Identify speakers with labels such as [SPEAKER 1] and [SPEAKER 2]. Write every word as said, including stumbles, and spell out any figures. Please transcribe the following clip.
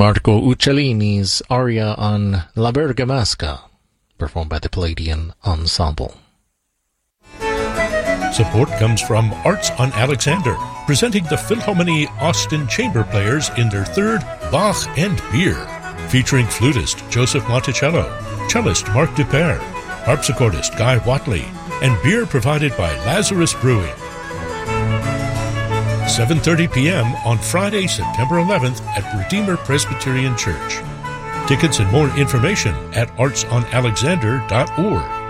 [SPEAKER 1] Marco Uccellini's aria on La Bergamasca, performed by the Palladian Ensemble.
[SPEAKER 2] Support comes from Arts on Alexander, presenting the Philharmonie Austin Chamber Players in their third Bach and Beer, featuring flutist Joseph Monticello, cellist Marc Dupère, harpsichordist Guy Watley, and beer provided by Lazarus Brewing. seven thirty p.m. on Friday, September eleventh at Redeemer Presbyterian Church. Tickets and more information at arts on alexander dot org.